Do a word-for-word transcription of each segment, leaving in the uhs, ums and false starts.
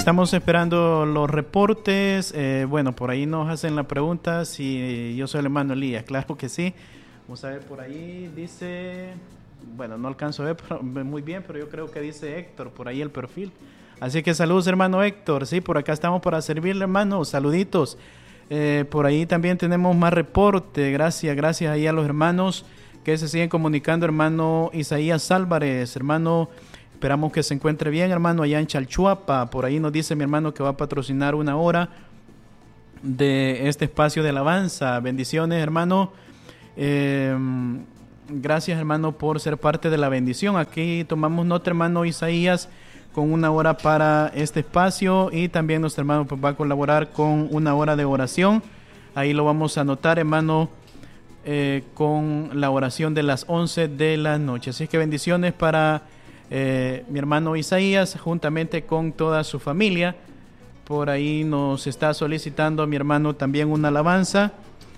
estamos esperando los reportes. Eh, bueno, por ahí nos hacen la pregunta si yo soy el hermano Elías. Claro que sí. Vamos a ver por ahí. Dice, bueno, no alcanzo a ver pero, muy bien, pero yo creo que dice Héctor por ahí el perfil. Así que saludos, hermano Héctor. Sí, por acá estamos para servirle, hermano. Saluditos. Eh, por ahí también tenemos más reporte. Gracias, gracias ahí a los hermanos que se siguen comunicando. Hermano Isaías Álvarez, hermano. Esperamos que se encuentre bien, hermano, allá en Chalchuapa. Por ahí nos dice mi hermano que va a patrocinar una hora de este espacio de alabanza. Bendiciones, hermano. Eh, gracias, hermano, por ser parte de la bendición. Aquí tomamos nota, hermano Isaías, con una hora para este espacio. Y también nuestro hermano pues, va a colaborar con una hora de oración. Ahí lo vamos a anotar, hermano, eh, con la oración de las once de la noche. Así que bendiciones para... Eh, mi hermano Isaías juntamente con toda su familia. Por ahí nos está solicitando mi hermano también una alabanza.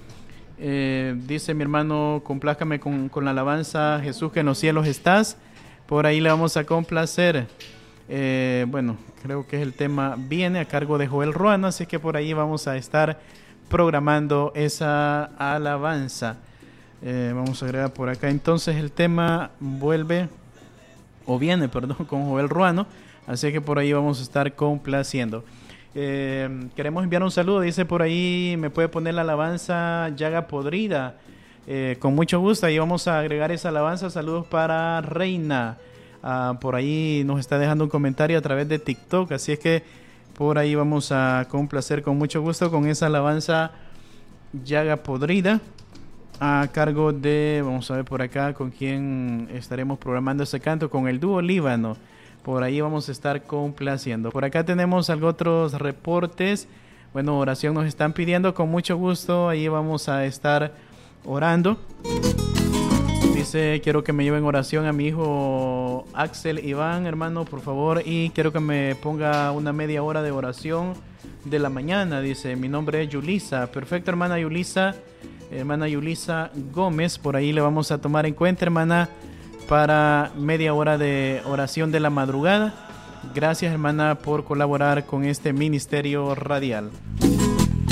Eh, dice mi hermano, complázcame con, con la alabanza Jesús que en los cielos estás. Por ahí le vamos a complacer. Eh, bueno, creo que es el tema viene a cargo de Joel Ruano, así que por ahí vamos a estar programando esa alabanza. Eh, vamos a agregar por acá entonces el tema vuelve o viene, perdón, con Joel Ruano, así que por ahí vamos a estar complaciendo. Eh, queremos enviar un saludo, dice por ahí, me puede poner la alabanza Llaga Podrida, eh, con mucho gusto, ahí vamos a agregar esa alabanza. Saludos para Reina, ah, por ahí nos está dejando un comentario a través de TikTok, así es que por ahí vamos a complacer con mucho gusto con esa alabanza Llaga Podrida, a cargo de, vamos a ver por acá con quién estaremos programando ese canto, con el dúo Líbano. Por ahí vamos a estar complaciendo. Por acá tenemos algo otros reportes. Bueno, oración nos están pidiendo, con mucho gusto. Ahí vamos a estar orando. Dice, quiero que me lleven oración a mi hijo Axel Iván, hermano, por favor. Y quiero que me ponga una media hora de oración de la mañana. Dice, mi nombre es Yulisa. Perfecto, hermana Yulisa. Hermana Yulisa Gómez, por ahí le vamos a tomar en cuenta, hermana, para media hora de oración de la madrugada. Gracias, hermana, por colaborar con este ministerio radial.